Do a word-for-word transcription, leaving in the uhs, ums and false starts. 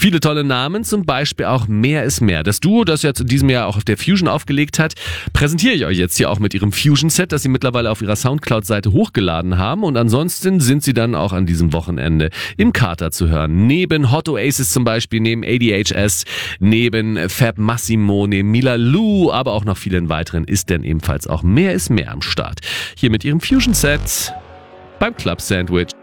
Viele tolle Namen, zum Beispiel auch Mehr ist mehr. Das Duo, das jetzt in diesem Jahr auch auf der Fusion aufgelegt hat, präsentiere ich euch jetzt hier auch mit ihrem Fusion-Set, das sie mittlerweile auf ihrer Soundcloud-Seite hochgeladen haben. Und ansonsten sind sie dann auch an diesem Wochenende im Kater zu hören. Neben Hot Oasis zum Beispiel, neben A D H S, neben Fab Massimo, neben Mila Lou, aber auch noch vielen weiteren ist denn ebenfalls auch Mehr ist mehr am Start. Hier mit ihrem Fusion-Set beim Club Sandwich.